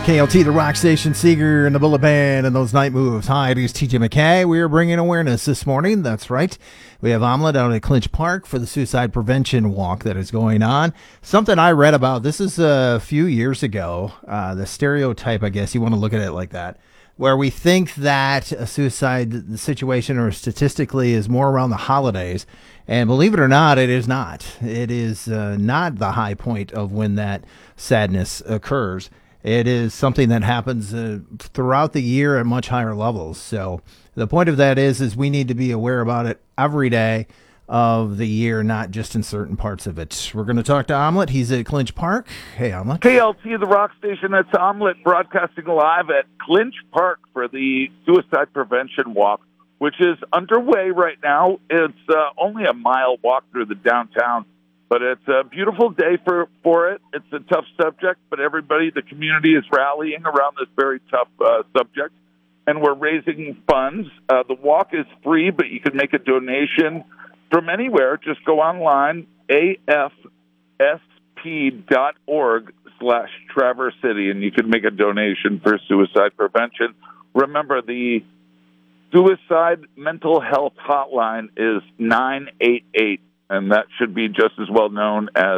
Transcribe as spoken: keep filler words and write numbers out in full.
K L T, the rock station, Seeger, and the Bullet Band, and those night moves. Hi, it is T J McKay. We are bringing awareness this morning. That's right. We have Omelette out at Clinch Park for the suicide prevention walk that is going on. Something I read about, this is a few years ago, uh, the stereotype, I guess you want to look at it like that, where we think that a suicide situation or statistically is more around the holidays. And believe it or not, it is not. It is uh, not the high point of when that sadness occurs. It is something that happens uh, throughout the year at much higher levels. So the point of that is, is we need to be aware about it every day of the year, not just in certain parts of it. We're going to talk to Omelette. He's at Clinch Park. Hey, Omelette. K L T, the rock station. That's Omelette broadcasting live at Clinch Park for the Suicide Prevention Walk, which is underway right now. It's uh, only a mile walk through the downtown. But it's a beautiful day for, for it. It's a tough subject, but everybody, the community is rallying around this very tough uh, subject, and we're raising funds. Uh, the walk is free, but you can make a donation from anywhere. Just go online, A F S P dot org slash Traverse City, and you can make a donation for suicide prevention. Remember, the suicide mental health hotline is nine eight eight. And that should be just as well known as